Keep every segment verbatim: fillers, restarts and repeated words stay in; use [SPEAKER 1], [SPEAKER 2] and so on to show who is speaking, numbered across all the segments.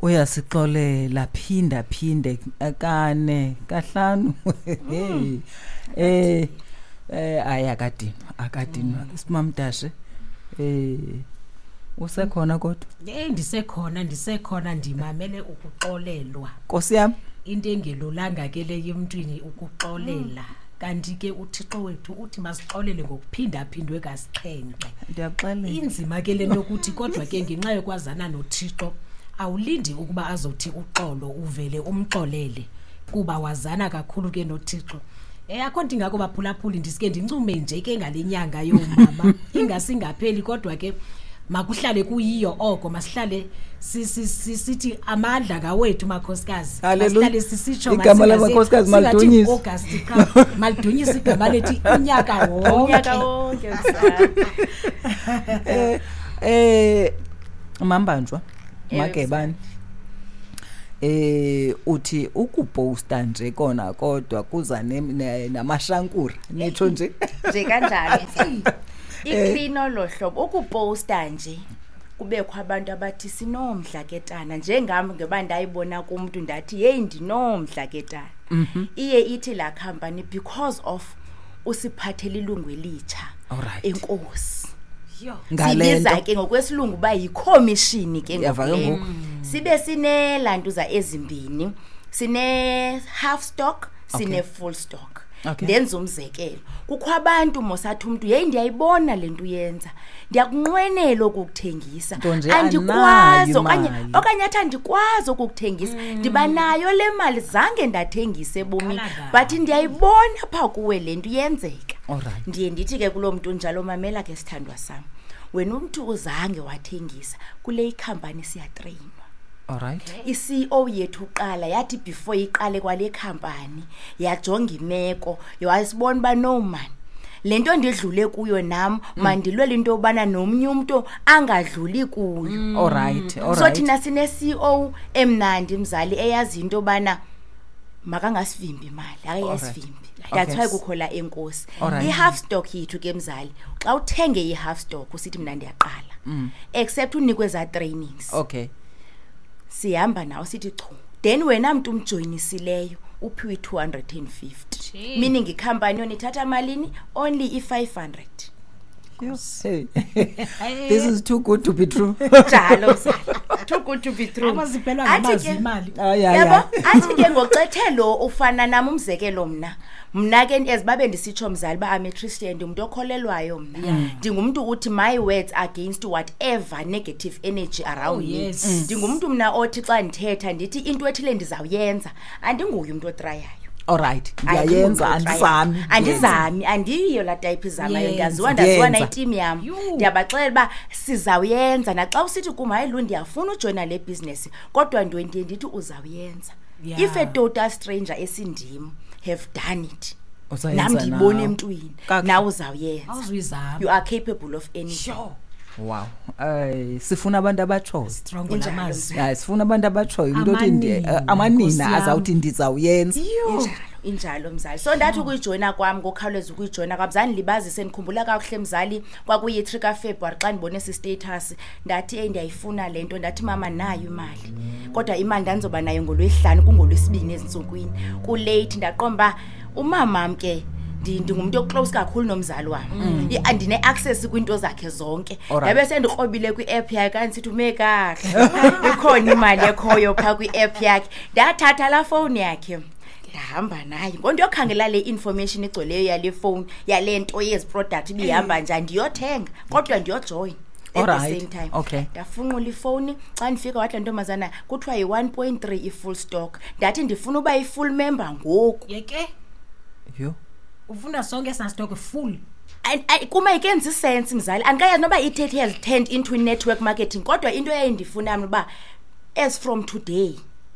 [SPEAKER 1] uyasixolela phinda phinde kane kahlanu hey eh eh ayakadinwa akadinwa isimamdashe eh usekhona kodwa
[SPEAKER 2] hey ndisekhona ndisekhona ndimamele ukuxolelwa
[SPEAKER 1] Nkosi yami
[SPEAKER 2] into engelolanga ke le yemntwini ukuxolela kanti ke uThixo wethu uthi masixolele ngokuphinda phindwe kasixhenxe
[SPEAKER 1] ndiyaxolela
[SPEAKER 2] inzima ke lento ukuthi kodwa ke ngenxa yokwazana noThixo awulindi ukuba azothi uxolo uvele umxolele kuba wazana kakhulu ke noThixo eh akho nto ingako baphulaphuli ndisike ndincume nje ke ngalenyanga yomama ingasingapheli kodwa ke makuhlale kuyiyo oko masihlale sithi amandla ngawethu makhosikazi
[SPEAKER 1] masihlale
[SPEAKER 2] sisitsho
[SPEAKER 1] igama lamakhosikazi malidunyisa
[SPEAKER 2] August malidunyisa igama lethi unyaka wonke
[SPEAKER 3] unyaka wonke
[SPEAKER 1] eh eh mambanjwa magebani eh uthi ukuposta nje kona kodwa kuza namashankura nitho nje
[SPEAKER 3] nje kanjalo iklino lohlobo ukuposta nje kubekho abantu abathi sinomdla ketana njengami ngeba ndayibona kumuntu ndathi hey ndinomdla ketana iye ithi la company because of usiphathela ilungu elitsha enkosi sibiza ke ngokwesilungu ba yicommission ke ngoku sibe sine lantuza ezimbini sine half stock sine full stock ndenza umzekelo kukho abantu mosathi umuntu hey ndiyayibona lento uyenza ndiyakunqwenela ukukuthengisa andikwazi okanye okanye athi andikwazi ukukuthengisa ndiba nayo le mali zange ndathengisa ebomini but ndiyayibona pha kuwe lento uyenzeka ndiye ndithi ke kulomuntu njalo mamela ke sithandwa sami wena umuntu uzange wathengisa kule icompany siya trainwa
[SPEAKER 1] alright
[SPEAKER 3] i-C E O yethu uqala yathi before iqale kwale company yajonga imeko yasibona ba no man lento ndidlule kuyo nami mandilwele into obana nomnye umuntu angadluli kuyo
[SPEAKER 1] alright alright
[SPEAKER 3] so thina sine C E O emnandi mzali eyazi into obana makangasivimbi imali akayasivimbi that's why kukhola enkosi i-half stock yethu ke mzali xa uthenge i-half stock usithi mina ndiyaqala except unikwe za trainings
[SPEAKER 1] okay
[SPEAKER 3] sihamba nawo sithi chu then wena muntu umjoinisileyo uphiwe two hundred fifty meaning icompany yonithatha malini only i-five hundred
[SPEAKER 1] yes hey. This is too good to be true
[SPEAKER 3] njalo too good to be true
[SPEAKER 2] abazibhelwa ngamazi imali
[SPEAKER 3] yabo athi ke ngoxethelo ufana nami umzekelo mina mina ke ezibabe ndisitsho mzali ba am a Christian umuntu okholelwayo mina ndingumuntu uthi my words against whatever negative energy around me ndingumuntu mina othi xa ndithetha ndithi into ethile ndizawuyenza andinguye umuntu otrayayo
[SPEAKER 1] alright ndiyayenza andizami
[SPEAKER 3] andizami andiyo la type izama yaziwa ndaziwa na team yami ndiyabaxelela ba sizawuyenza naxa usithi kuma hayi ndiyafuna ujoina le business kodwa ndwendiye ndithi uzawuyenza if a total stranger esindim have done it nami ngibone emntwini nawe uzawuyenza you are capable of anything
[SPEAKER 1] wow eh sifuna abantu abatsho
[SPEAKER 2] strong ngamazi
[SPEAKER 1] yeah sifuna abantu abatsho into othi amanina azawuthi ndizawuyenza
[SPEAKER 3] injalo mzali so ndathi ukuyijoina kwami ngokhawuleza ukuyijoina kwabazani libazise nikhumbula kakuhle mzali kwakuyi three ka February xa ndibone si status ndathi hey ndiyayifuna lento ndathi mama nayo imali kodwa imali ndanzoba nayo ngolwesihlanu kungolwesibini ezinsukwini ku late ndaqomba umama mke ndingumuntu oclose kakhulu nomzali wami andine access kwinto zakhe zonke yabe sendikrobile kwi-app yakhe kanti sithi ume kahle ikhona imali ekhoyo pha kwi-app yakhe ndathatha la phone yakhe ndahamba nayo konke yokhangela le information igcweleyo yale phone yale nto yezi product bihamba njani ndiyothenga kodwa ndiyojoin at the same time
[SPEAKER 1] okay
[SPEAKER 3] ndafunqula ifone xa ndifika wathi ntomazana kuthiwa yi one point three i-full stock ndathi ndifuna uba i-full member ngoku
[SPEAKER 2] yeke
[SPEAKER 1] yo
[SPEAKER 2] ufuna sonke sa stock full
[SPEAKER 3] and kuma ikenza sense mzali andikayazi noba ithethe has turned into network marketing kodwa into eyayindifuna mina uba as from today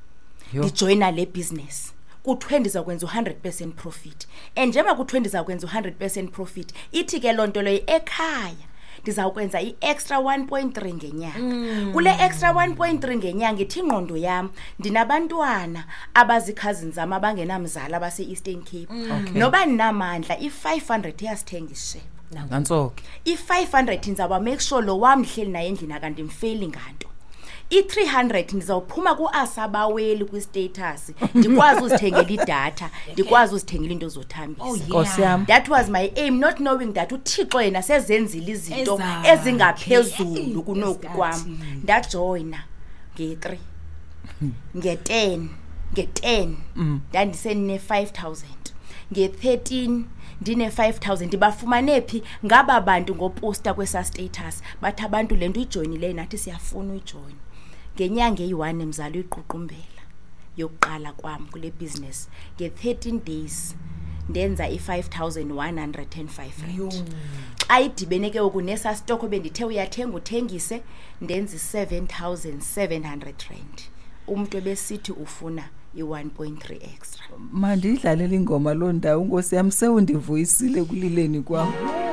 [SPEAKER 3] ndijoina le business ku-twenty ndizakwenza one hundred percent profit and njengoba ku-twenty ndizakwenza one hundred percent profit ithi ke loo nto leyo ekhaya ndizawukwenza i-extra one point three ngenyanga mm. kule extra one point three ngenyanga ithi ingqondo yami ndinabantwana abazi-cousins zami abangenamzali abase-Eastern Cape mm. okay. noba ninamandla i-five hundred iyasithengishe
[SPEAKER 1] nantsoke
[SPEAKER 3] i-five hundred ndizawuba make sure lo wami hleli naye endlini akandimfeyili nganto i three hundred ndizawuphuma kuasabaweli kwi status ndikwazi uzithengela idatha ndikwazi uzithengela into zothambisa.
[SPEAKER 2] Oh, yeah.
[SPEAKER 1] Nkosi yam.
[SPEAKER 3] That was my aim, not knowing that uThixo yena sezenzile izinto
[SPEAKER 2] Ezakhe.
[SPEAKER 3] ezingaphezulu kunoku
[SPEAKER 2] Esikhathini.
[SPEAKER 3] kwami. Ndajoyina nge three nge ten nge ten ndandisene five thousand nge thirteen ndine five thousand ndibafumane phi ngaba bantu ngoposta kwesa status bathi abantu lento uyijoinile nathi siyafuna uyijoin. Ngenyanga eyi-one emzali uyiququmbela yokuqala kwami kule business nge thirteen days ndenza i-five thousand one hundred five rand. Xa idibene ke okunesa stock bendithe uyathenga uthengise ndenza i-seven thousand seven hundred rand. Umuntu ebesithi ufuna i-one point three extra.
[SPEAKER 1] Mandidlalela ingoma lo ndawo Nkosi yam sewundivuyisile kulileni kwam.